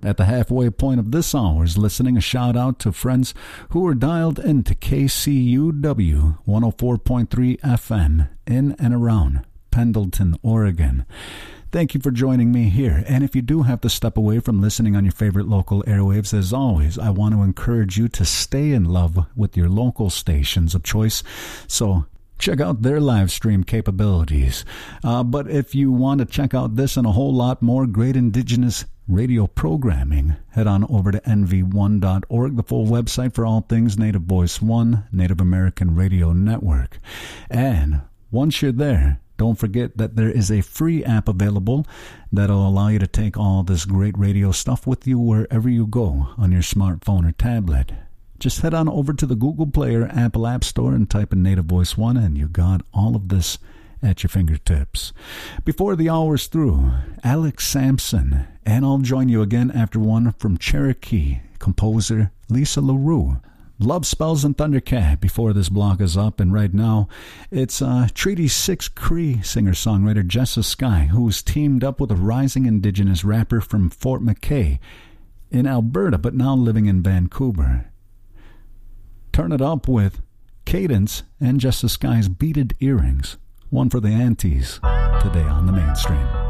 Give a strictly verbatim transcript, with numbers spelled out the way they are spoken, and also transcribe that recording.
At the halfway point of this hour's listening, a shout out to friends who are dialed into K C U W one oh four point three F M in and around Pendleton, Oregon. Thank you for joining me here. And if you do have to step away from listening on your favorite local airwaves, as always, I want to encourage you to stay in love with your local stations of choice. So check out their live stream capabilities. Uh, but if you want to check out this and a whole lot more great Indigenous radio programming, head on over to N V one dot org, the full website for all things Native Voice One, Native American Radio Network. And once you're there, don't forget that there is a free app available that'll allow you to take all this great radio stuff with you wherever you go on your smartphone or tablet. Just head on over to the Google Play or Apple App Store and type in Native Voice One, and you got all of this at your fingertips. Before the hour's through, Alex Sampson, and I'll join you again after one from Cherokee composer Lisa LaRue. Love Spells and Thundercat before this block is up, and right now it's uh, Treaty six Cree singer-songwriter Jessa Sky, who's teamed up with a rising Indigenous rapper from Fort McKay in Alberta, but now living in Vancouver. Turn it up with Cadence and Jessa Sky's Beaded Earrings. One for the aunties today on the mainstream.